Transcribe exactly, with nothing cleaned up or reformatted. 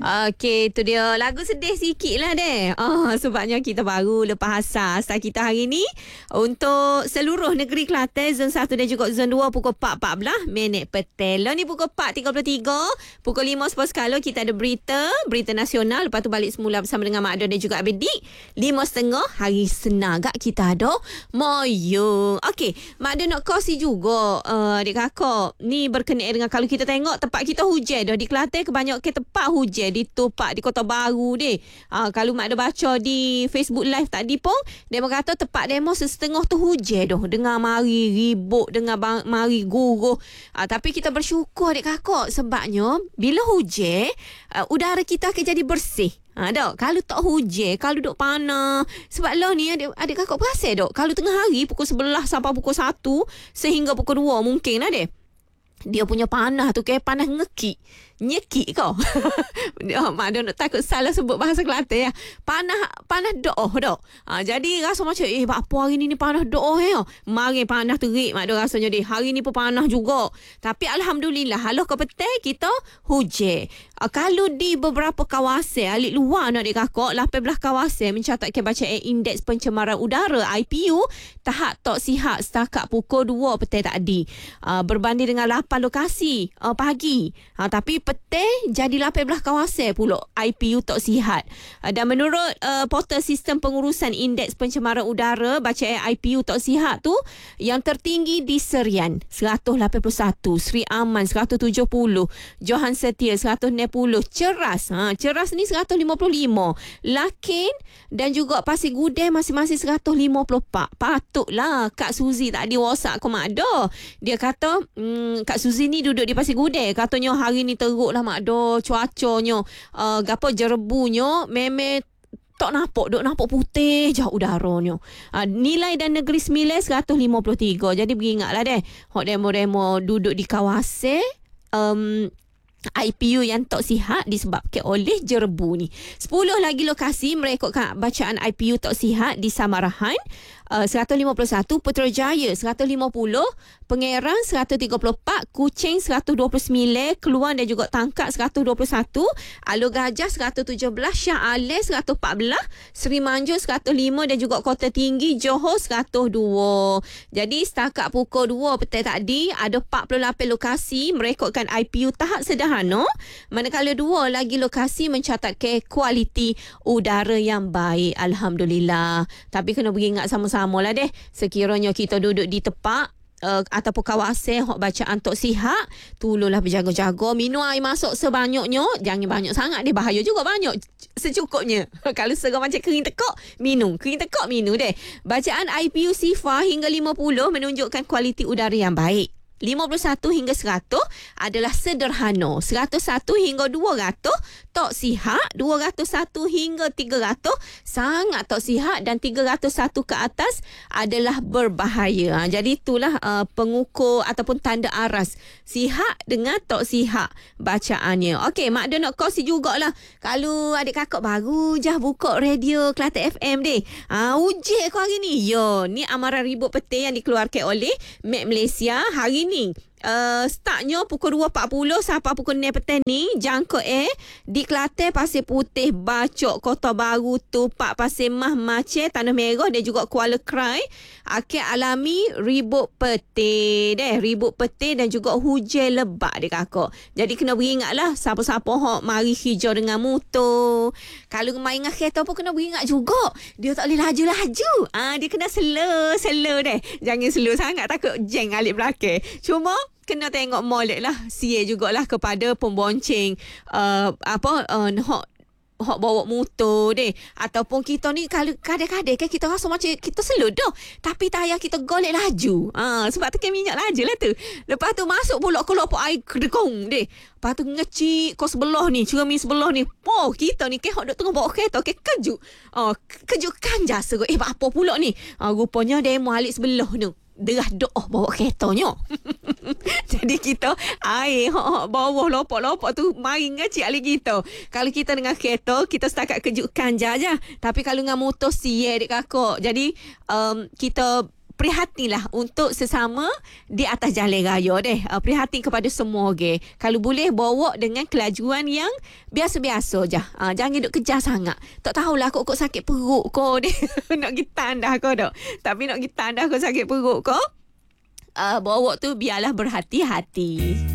Okey, tu dia. Lagu sedih sikit lah deh. Oh, sebabnya kita baru lepas asar. Asar kita hari ni untuk seluruh negeri Kelantan, Zon satu dan juga Zon dua pukul empat empat belas minit petang. Ni pukul empat tiga puluh tiga. Pukul lima sepuluh sekala kita ada berita. Berita nasional. Lepas tu balik semula bersama dengan Mak Don dan juga Abedik. lima setengah hari Senin gak kita ada moyo. Okey, Mak Don nak kongsi juga uh, adik kakak. Ni berkenaan dengan kalau kita tengok tempat kita hujan dah di Kelantan, kebanyakan tempat hujan di Tupak, di Kota Baru deh. Uh, kalau Mak ada baca di Facebook Live tadi pun, dia kata tempat demo setengah tu hujan dah. Dengar mari ribut, dengar bang, mari guruh. Uh, tapi kita bersyukur adik kakak sebabnya bila hujan, uh, udara kita akan jadi bersih. Ha, dok, kalau tak hujan, kalau duk panas. Sebab lah ni adik, adik kakak perasan dok, kalau tengah hari pukul sebelas sampai pukul satu sehingga pukul dua mungkin lah deh. Dia punya panas tu kayak panas ngekik. Nyekik kau. Mak dia nak takut salah sebut bahasa Kelantan ya. Panas panas doh dok. Ha, jadi rasa macam eh apa hari ni ni panas doh ya. Mari panas terik mak dia rasanya deh. Hari ni pun panas juga. Tapi alhamdulillah halau ke petang kita hujan. Ha, kalau di beberapa kawasan alik luar nak kakak lapan belas kawasan mencatatkan bacaan indeks pencemaran udara I P U tahap tak sihat setakat pukul dua petang tadi. Ha, berbanding dengan lapan lokasi uh, pagi. Ha, tapi petang jadi lapan belas kawasan pula I P U tak sihat. Uh, dan menurut uh, portal sistem pengurusan indeks pencemaran udara bacaan I P U tak sihat tu yang tertinggi di Serian seratus lapan puluh satu, Seri Aman seratus tujuh puluh, Johan Setia seratus enam puluh, Ceras ha, Ceras ni seratus lima puluh lima, Lakin dan juga Pasir Gudang masing-masing seratus lima puluh empat. Patutlah Kak Suzi tak ada WhatsApp ke Mak Do. Dia kata hmm, Kak Suzi ni duduk di Pasir Gudang, katanya hari ni teruk lah Mak Do, cuacanya uh, gapo jerebunya memang tak nampak, duk nampak putih je udaranya. Uh, nilai dan negeri sembilan seratus lima puluh tiga. Jadi beringatlah deh, hok demo-demo duduk di kawasan um, I P U yang tak sihat disebabkan oleh jerebu ni. sepuluh lagi lokasi merekodkan bacaan I P U tak sihat di Samarahan uh, seratus lima puluh satu, Putrajaya seratus lima puluh, Pengerang seratus tiga puluh empat, Kuching seratus dua puluh sembilan, Keluan dan juga Tangkak seratus dua puluh satu, Alor Gajah seratus tujuh belas, Shah Alam seratus empat belas, Seri Manjur seratus lima dan juga Kota Tinggi Johor seratus dua. Jadi setakat pukul dua petang tadi ada empat puluh lapan lokasi merekodkan I P U tahap sederhana, manakala dua lagi lokasi mencatatkan kualiti udara yang baik. Alhamdulillah. Tapi kena beringat sama-sama lah deh, sekiranya kita duduk di tepak Uh, ataupun kawasan hok bacaan tok sihat, tolonglah berjaga-jaga, minum air masuk sebanyaknya, jangan banyak sangat dia, bahaya juga banyak, secukupnya. Kalau serang macam kering tekak, minum, kering tekak minum deh. Bacaan I P U SIFA hingga lima puluh menunjukkan kualiti udara yang baik. lima puluh satu hingga seratus adalah sederhana, seratus satu hingga dua ratus tak sihat, dua ratus satu hingga tiga ratus sangat tak sihat dan tiga ratus satu ke atas adalah berbahaya. Ha, jadi itulah uh, pengukur ataupun tanda aras sihat dengan tak sihat bacaannya. Okey, Mak Don nak kongsi jugalah, kalau adik kakak baru je buka radio Kelantan F M deh. Ha, uji aku hari ni. Yo, ni amaran ribut peti yang dikeluarkan oleh Met Malaysia hari ni. Uh, startnya pukul dua empat puluh sampai pukul enam petang ni, jangka eh di Kelantan, Pasir Putih, Bacok, Kota Baru, Tupak, Pasir Mah, Maceh, Tanah Merah dan juga Kuala Krai akan alami ribut petir deh, ribut petir dan juga hujan lebat dek kakak. Jadi kena beringatlah siapa-siapa hok mari hijau dengan motor. Kalau main dengan kereta pun kena beringat juga, dia tak boleh laju-laju. Ah, dia kena slow, slow deh. Jangan slow sangat, takut jeng alik belakang. Cuma kena tengok molek lah, sia jugalah kepada pembonceng uh, apa uh, hok hok bawa motor deh, ataupun kita ni kalau kadang-kadang kan kita rasa macam kita slow dah, tapi tayar kita golek laju. Ah, sebab tekan minyak laju lah tu. Lepas tu masuk pula kelopak air kedekong deh. Lepas tu ngecik kau sebelah ni, cermin sebelah ni. Oh, kita ni ke hok duk tengah bawa kereta ke kejut. Oh, kejutkan jasa. Eh, apa pula ni? Ah, rupanya demo alik sebelah tu derah doh bawa keretanya. Jadi kita air hok bawah lopak-lopak tu mari ngecik alik kita. Kalau kita dengan kereta kita setakat kejutkan je. Tapi kalau dengan motor siye dek kakak. Jadi um, kita prihatinlah untuk sesama di atas jalan raya deh. Uh, prihatin kepada semua okay. Kalau boleh bawa dengan kelajuan yang biasa-biasa je. Uh, jangan duk kejar sangat. Tak tahulah kok-kok sakit perut kau deh. Nak pergi tandas kau dok. Tapi nak pergi tandas kau sakit perut kau. Uh, bawa tu biarlah berhati-hati.